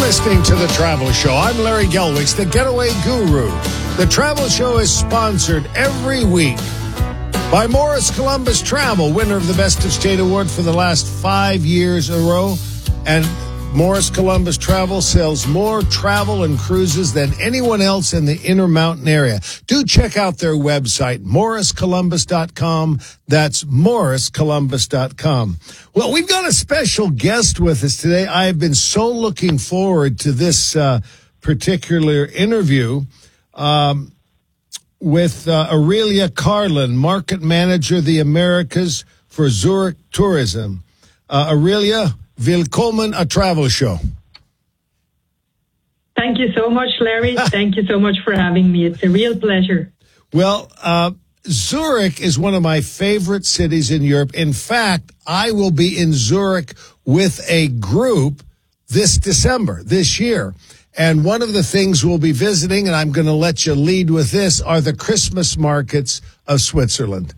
listening to The Travel Show. I'm Larry Gelwicks, the Getaway Guru. The Travel Show is sponsored every week by Morris Columbus Travel, winner of the Best of State Award for the last 5 years in a row. And Morris Columbus Travel sells more travel and cruises than anyone else in the Intermountain area. Do check out their website, morriscolumbus.com. That's morriscolumbus.com. Well, we've got a special guest with us today. I have been so looking forward to this particular interview with Aurelia Carlin, Market Manager of the Americas for Zurich Tourism. Aurelia, willkommen a Travel Show. Thank you so much, Larry. Thank you so much for having me. It's a real pleasure. Well, Zurich is one of my favorite cities in Europe. In fact, I will be in Zurich with a group this December, this year. And one of the things we'll be visiting, and I'm going to let you lead with this, are the Christmas markets of Switzerland.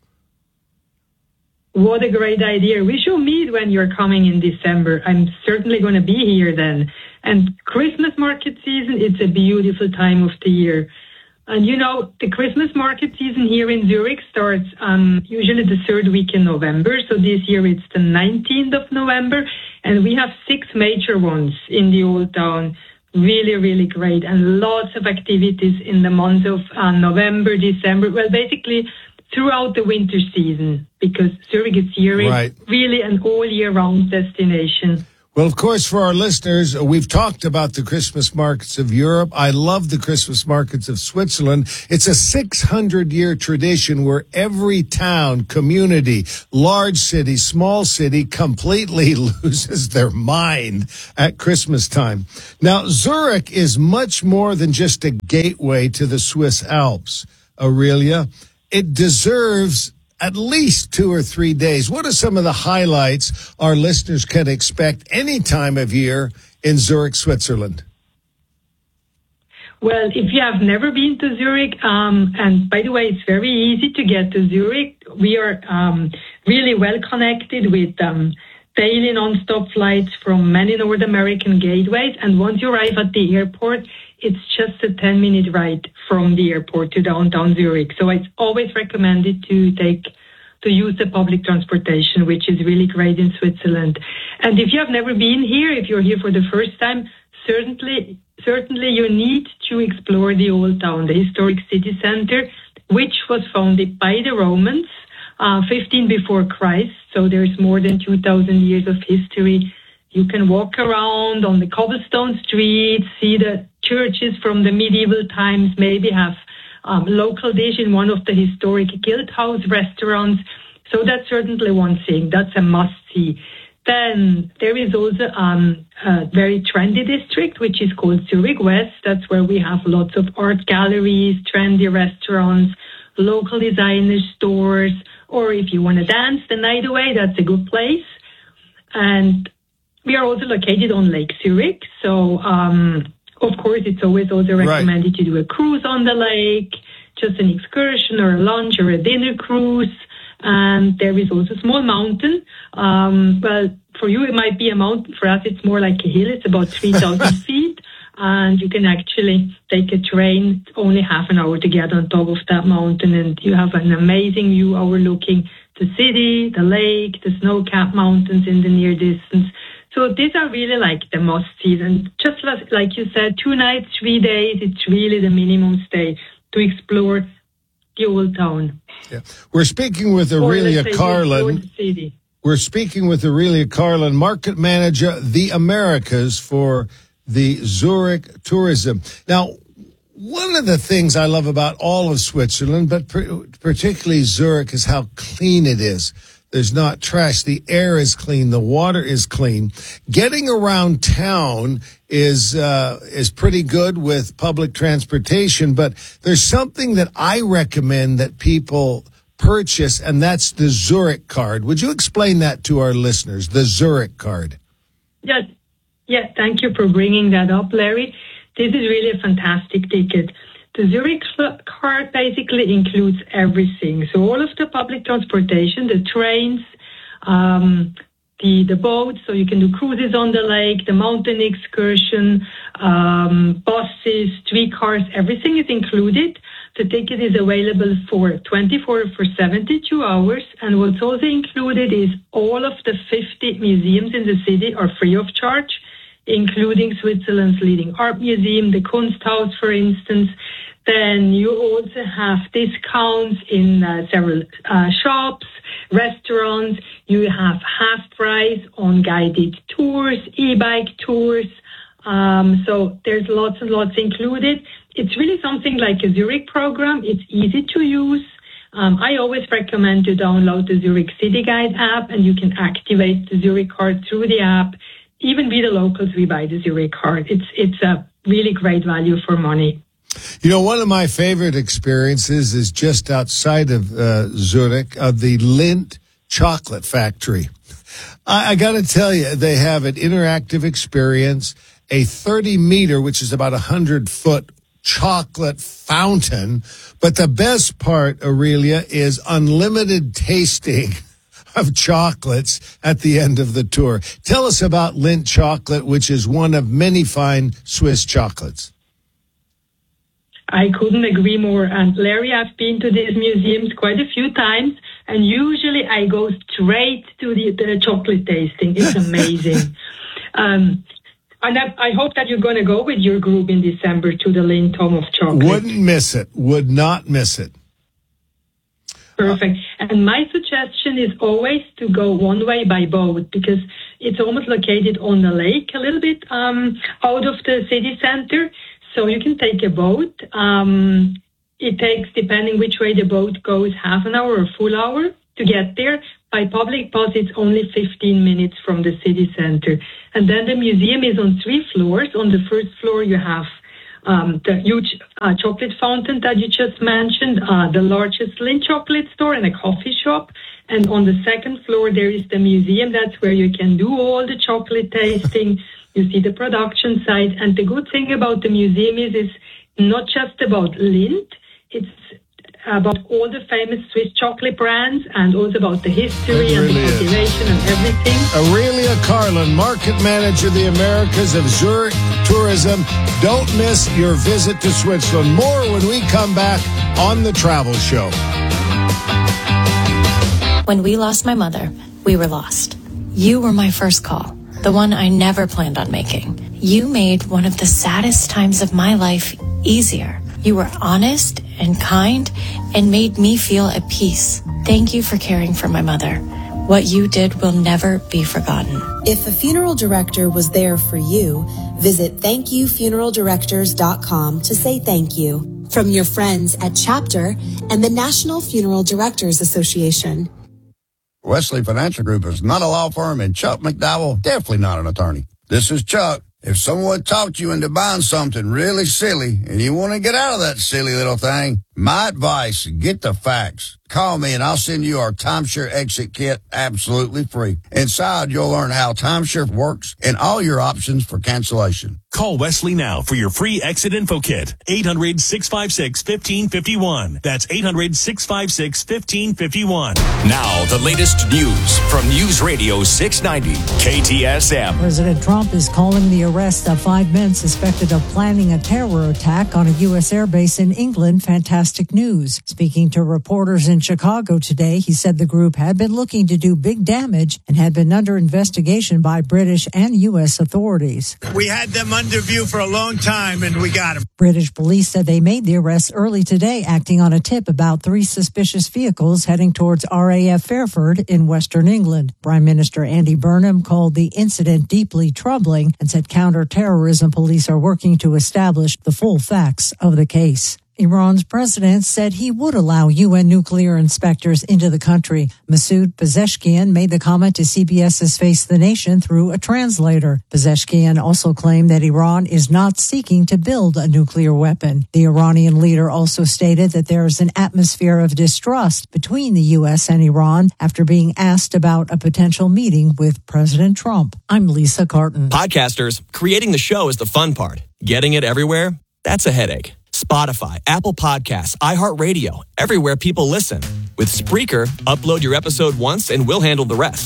What a great idea. We should meet when you're coming in December. I'm certainly going to be here then. And Christmas market season, it's a beautiful time of the year. And you know, the Christmas market season here in Zurich starts usually the third week in November. So this year it's the 19th of November. And we have 6 major ones in the Old Town. Really, really great. And lots of activities in the months of November, December. Well, basically throughout the winter season, because Zurich is really an all-year-round destination. Well, of course, for our listeners, we've talked about the Christmas markets of Europe. I love the Christmas markets of Switzerland. It's a 600-year tradition where every town, community, large city, small city completely loses their mind at Christmas time. Now, Zurich is much more than just a gateway to the Swiss Alps, Aurelia. It deserves at least 2 or 3 days. What are some of the highlights our listeners can expect any time of year in Zurich, Switzerland? Well, if you have never been to Zurich, and by the way, it's very easy to get to Zurich. We are really well connected with daily non-stop flights from many North American gateways. And once you arrive at the airport, it's just a 10-minute ride from the airport to downtown Zurich. So it's always recommended to use the public transportation, which is really great in Switzerland. And if you have never been here, if you're here for the first time, certainly you need to explore the Old Town, the historic city center, which was founded by the Romans, 15 before Christ. So there's more than 2,000 years of history. You can walk around on the cobblestone streets, see the churches from the medieval times, maybe have local dish in one of the historic Guildhouse restaurants. So that's certainly one thing. That's a must-see. Then there is also a very trendy district, which is called Zurich West. That's where we have lots of art galleries, trendy restaurants, local designer stores, or if you want to dance the night away, that's a good place. And we are also located on Lake Zurich. So, of course, it's always also recommended to do a cruise on the lake, just an excursion or a lunch or a dinner cruise. And there is also a small mountain. Well, for you, it might be a mountain. For us, it's more like a hill. It's about 3,000 feet. And you can actually take a train, only half an hour to get on top of that mountain. And you have an amazing view overlooking the city, the lake, the snow-capped mountains in the near distance. So these are really like the must-sees. And just like you said, 2 nights, 3 days, it's really the minimum stay to explore the Old Town. Yeah. We're speaking with Aurelia Carlin. We're speaking with Aurelia Carlin, Market Manager of the Americas for the Zurich Tourism. Now, one of the things I love about all of Switzerland, but particularly Zurich, is how clean it is. There's not trash. The air is clean. The water is clean. Getting around town is pretty good with public transportation, but there's something that I recommend that people purchase, and that's the Zurich card. Would you explain that to our listeners, the Zurich card? Yes. Yeah, thank you for bringing that up, Larry. This is really a fantastic ticket. The Zurich card basically includes everything. So all of the public transportation, the trains, the boat, so you can do cruises on the lake, the mountain excursion, buses, streetcars, everything is included. The ticket is available for 72 hours, and what's also included is all of the 50 museums in the city are free of charge, including Switzerland's leading art museum, the Kunsthaus, for instance. Then you also have discounts in several shops, restaurants. You have half price on guided tours, e-bike tours. So there's lots and lots included. It's really something like a Zurich program. It's easy to use. I always recommend to download the Zurich City Guide app, and you can activate the Zurich card through the app. Even we, the locals, we buy the Zurich card. It's a really great value for money. You know, one of my favorite experiences is just outside of Zurich, of the Lindt Chocolate Factory. I got to tell you, they have an interactive experience, a 30-meter, which is about 100-foot chocolate fountain. But the best part, Aurelia, is unlimited tasting of chocolates at the end of the tour. Tell us about Lindt Chocolate, which is one of many fine Swiss chocolates. I couldn't agree more. And Larry, I've been to these museums quite a few times, and usually I go straight to the chocolate tasting. It's amazing. And I hope that you're going to go with your group in December to the Lindt Home of Chocolate. Wouldn't miss it. Would not miss it. Perfect. And my suggestion is always to go one way by boat, because it's almost located on the lake, a little bit out of the city center. So you can take a boat. It takes, depending which way the boat goes, half an hour or a full hour to get there. By public bus, it's only 15 minutes from the city center. And then the museum is on 3 floors. On the first floor, you have the huge chocolate fountain that you just mentioned, the largest Lindt chocolate store and a coffee shop. And on the second floor, there is the museum. That's where you can do all the chocolate tasting. You see the production side. And the good thing about the museum is it's not just about Lindt. It's about all the famous Swiss chocolate brands and also about the history and the cultivation and everything. Aurelia Carlin, Market Manager of the Americas of Zurich Tourism. Don't miss your visit to Switzerland. More when we come back on The Travel Show. When we lost my mother, we were lost. You were my first call, the one I never planned on making. You made one of the saddest times of my life easier. You were honest and kind and made me feel at peace. Thank you for caring for my mother. What you did will never be forgotten. If a funeral director was there for you, visit thankyoufuneraldirectors.com to say thank you. From your friends at Chapter and the National Funeral Directors Association. Wesley Financial Group is not a law firm, and Chuck McDowell, definitely not an attorney. This is Chuck. If someone talked you into buying something really silly and you want to get out of that silly little thing, my advice, get the facts. Call me and I'll send you our timeshare exit kit absolutely free. Inside, you'll learn how timeshare works and all your options for cancellation. Call Wesley now for your free exit info kit. 800-656-1551. That's 800-656-1551. Now, the latest news from News Radio 690 KTSM. President Trump is calling the arrest of 5 men suspected of planning a terror attack on a U.S. airbase in England fantastic news. Speaking to reporters in Chicago today, he said the group had been looking to do big damage and had been under investigation by British and U.S. authorities. We had them under view for a long time, and we got them. British police said they made the arrest early today, acting on a tip about 3 suspicious vehicles heading towards RAF Fairford in Western England. Prime Minister Andy Burnham called the incident deeply troubling and said counter-terrorism police are working to establish the full facts of the case. Iran's president said he would allow UN nuclear inspectors into the country. Masoud Pezeshkian made the comment to CBS's Face the Nation through a translator. Pezeshkian also claimed that Iran is not seeking to build a nuclear weapon. The Iranian leader also stated that there is an atmosphere of distrust between the U.S. and Iran after being asked about a potential meeting with President Trump. I'm Lisa Carton. Podcasters, creating the show is the fun part. Getting it everywhere? That's a headache. Spotify, Apple Podcasts, iHeartRadio, everywhere people listen. With Spreaker, upload your episode once and we'll handle the rest.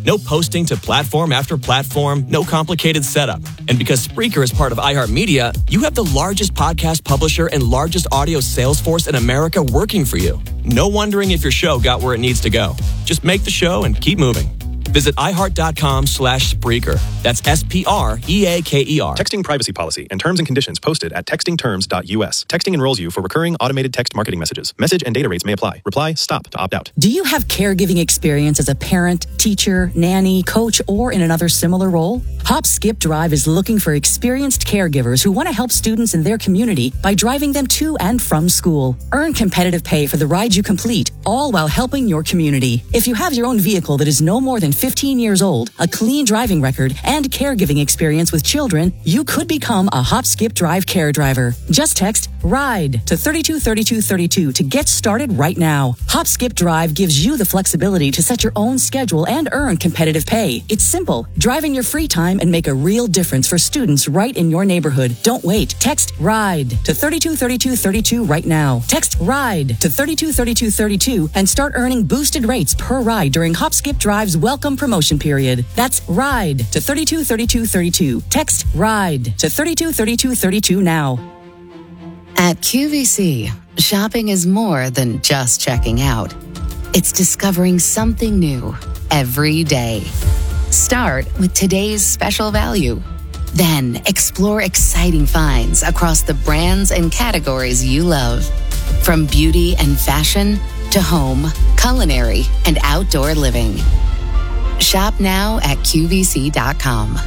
No posting to platform after platform, no complicated setup. And because Spreaker is part of iHeartMedia, you have the largest podcast publisher and largest audio sales force in America working for you. No wondering if your show got where it needs to go. Just make the show and keep moving. Visit iHeart.com/Spreaker. That's SPREAKER. Texting privacy policy and terms and conditions posted at textingterms.us. Texting enrolls you for recurring automated text marketing messages. Message and data rates may apply. Reply STOP to opt out. Do you have caregiving experience as a parent, teacher, nanny, coach, or in another similar role? Hop Skip Drive is looking for experienced caregivers who want to help students in their community by driving them to and from school. Earn competitive pay for the rides you complete, all while helping your community. If you have your own vehicle that is no more than 15 years old, a clean driving record, and caregiving experience with children, you could become a Hop Skip Drive care driver. Just text RIDE to 323232 to get started right now. Hop Skip Drive gives you the flexibility to set your own schedule and earn competitive pay. It's simple. Drive in your free time and make a real difference for students right in your neighborhood. Don't wait. Text RIDE to 323232 right now. Text RIDE to 323232 and start earning boosted rates per ride during Hop Skip Drive's welcome promotion period. That's RIDE to 323232. Text RIDE to 323232 now. At QVC, shopping is more than just checking out. It's discovering something new every day. Start with today's special value. Then explore exciting finds across the brands and categories you love. From beauty and fashion to home, culinary, and outdoor living. Shop now at QVC.com.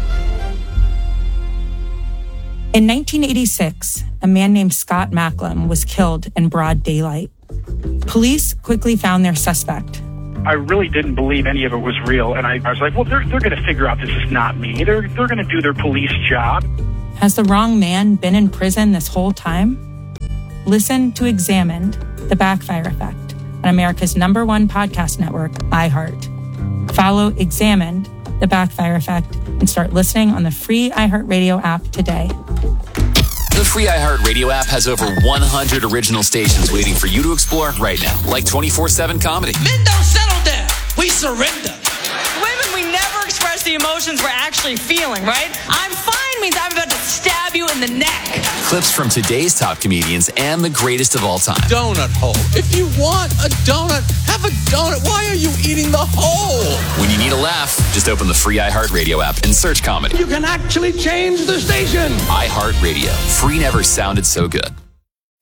In 1986, a man named Scott Macklem was killed in broad daylight. Police quickly found their suspect. I really didn't believe any of it was real, and I was like, well, they're going to figure out this is not me. They're going to do their police job. Has the wrong man been in prison this whole time? Listen to Examined, The Backfire Effect, on America's #1 podcast network, iHeart. Follow Examined, The Backfire Effect, and start listening on the free iHeartRadio app today. The free iHeartRadio app has over 100 original stations waiting for you to explore right now, like 24/7 comedy. Men don't settle down. We surrender. Women, we never express the emotions we're actually feeling, right? I'm fine means I'm about to stab you in the neck. Clips from today's top comedians and the greatest of all time. Donut hole. If you want a donut, have a donut. Why are you eating the hole? When you need a laugh, just open the free iHeartRadio app and search comedy. You can actually change the station. iHeartRadio. Free never sounded so good.